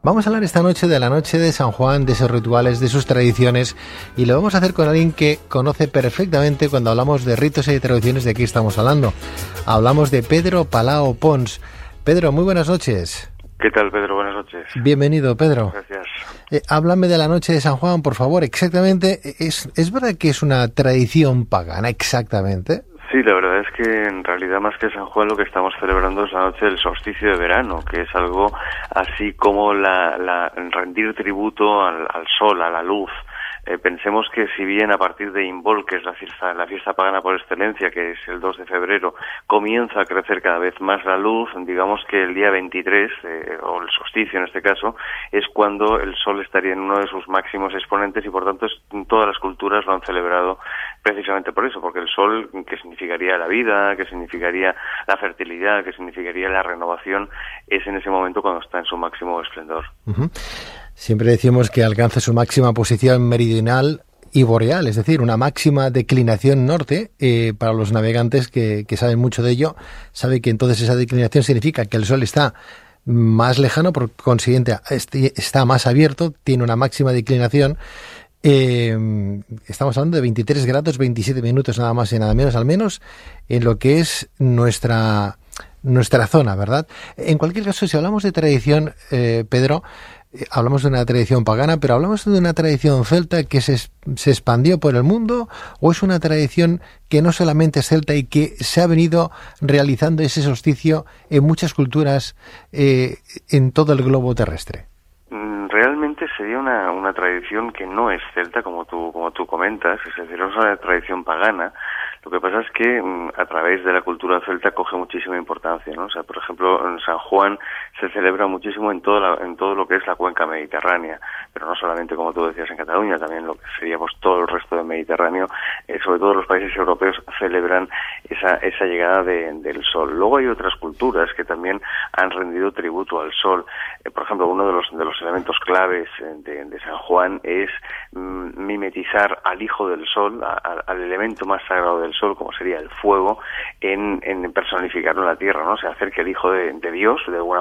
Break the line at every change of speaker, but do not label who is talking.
Vamos a hablar esta noche de la noche de San Juan, de sus rituales, de sus tradiciones, y lo vamos a hacer con alguien que conoce perfectamente cuando hablamos de ritos y de tradiciones. De qué estamos hablando. Hablamos de Pedro Palao Pons. Pedro, muy buenas noches.
¿Qué tal, Pedro? Buenas noches.
Bienvenido, Pedro.
Gracias.
Háblame de la noche de San Juan, por favor. Exactamente, ¿es verdad que es una tradición pagana, exactamente?
Sí, la verdad es que en realidad más que San Juan lo que estamos celebrando es la noche del solsticio de verano, que es algo así como rendir tributo al sol, a la luz. Pensemos que si bien a partir de Imbol, que es la fiesta pagana por excelencia, que es el 2 de febrero, comienza a crecer cada vez más la luz, digamos que el día 23, o el solsticio en este caso, es cuando el sol estaría en uno de sus máximos exponentes y por tanto todas las culturas lo han celebrado precisamente por eso, porque el sol, que significaría la vida, que significaría la fertilidad, que significaría la renovación, es en ese momento cuando está en su máximo esplendor.
Uh-huh. Siempre decimos que alcanza su máxima posición meridional y boreal, es decir, una máxima declinación norte. Para los navegantes que saben mucho de ello, sabe que entonces esa declinación significa que el sol está más lejano, por consiguiente está más abierto, tiene una máxima declinación. Estamos hablando de 23 grados, 27 minutos nada más y nada menos, al menos en lo que es nuestra zona, ¿verdad? En cualquier caso, si hablamos de tradición, Pedro, hablamos de una tradición pagana, pero hablamos de una tradición celta que se expandió por el mundo, o es una tradición que no solamente es celta y que se ha venido realizando ese solsticio en muchas culturas en todo el globo terrestre.
Realmente sería una tradición que no es celta, como tú comentas, es decir, es una tradición pagana. Lo que pasa es que a través de la cultura celta coge muchísima importancia, ¿no? O sea, por ejemplo, en San Juan se celebra muchísimo en todo lo que es la cuenca mediterránea, pero no solamente, como tú decías, en Cataluña, también lo que sería pues todo el resto del Mediterráneo, sobre todo los países europeos celebran esa llegada del sol. Luego hay otras culturas que también han rendido tributo al sol. Por ejemplo, uno de los elementos claves de San Juan es mimetizar al hijo del sol, al elemento más sagrado del sol, como sería el fuego, en personificarlo en la tierra, ¿no? O sea, hacer que el hijo de Dios, de alguna